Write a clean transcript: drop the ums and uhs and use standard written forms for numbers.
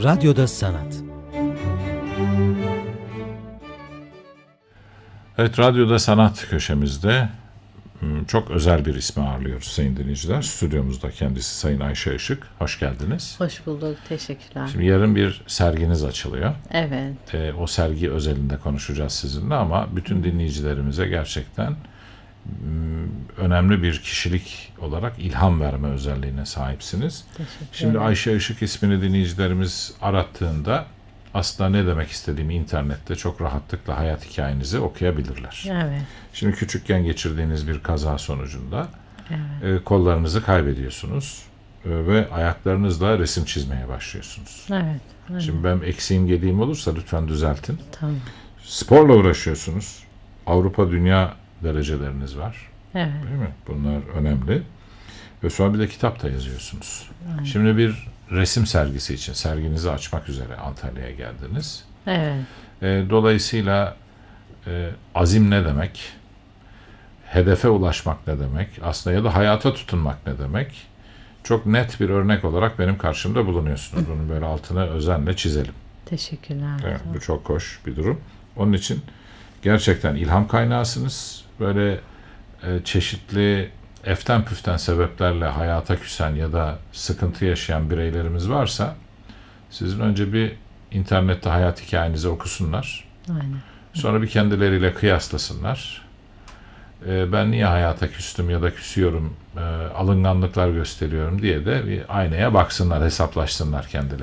Radyoda Sanat. Evet, Radyoda Sanat köşemizde çok özel bir ismi ağırlıyoruz sayın dinleyiciler. Stüdyomuzda kendisi Sayın Ayşe Işık. Hoş geldiniz. Hoş bulduk, teşekkürler. Şimdi yarın bir serginiz açılıyor. Evet. O sergi özelinde konuşacağız sizinle ama bütün dinleyicilerimize gerçekten önemli bir kişilik olarak ilham verme özelliğine sahipsiniz. Şimdi Ayşe Işık ismini dinleyicilerimiz arattığında aslında ne demek istediğimi internette çok rahatlıkla hayat hikayenizi okuyabilirler. Evet. Şimdi küçükken geçirdiğiniz bir kaza sonucunda kollarınızı kaybediyorsunuz ve ayaklarınızla resim çizmeye başlıyorsunuz. Evet. Evet. Şimdi ben eksiğim gediğim olursa lütfen düzeltin. Tamam. Sporla uğraşıyorsunuz. Avrupa dünya dereceleriniz var. Evet. Değil mi? Bunlar önemli. Ve sonra bir de kitap da yazıyorsunuz. Evet. Şimdi bir resim sergisi için serginizi açmak üzere Antalya'ya geldiniz. Evet. Dolayısıyla azim ne demek? Hedefe ulaşmak ne demek? Aslında ya da hayata tutunmak ne demek? Çok net bir örnek olarak benim karşımda bulunuyorsunuz. Bunun böyle altını özenle çizelim. Teşekkürler. Evet, bu çok hoş bir durum. Onun için gerçekten ilham kaynağısınız. Böyle çeşitli eften püften sebeplerle hayata küsen ya da sıkıntı yaşayan bireylerimiz varsa sizin önce bir internette hayat hikayenizi okusunlar. Aynen. Sonra bir kendileriyle kıyaslasınlar. Ben niye hayata küstüm ya da küsüyorum, alınganlıklar gösteriyorum diye de bir aynaya baksınlar, hesaplaşsınlar kendileri.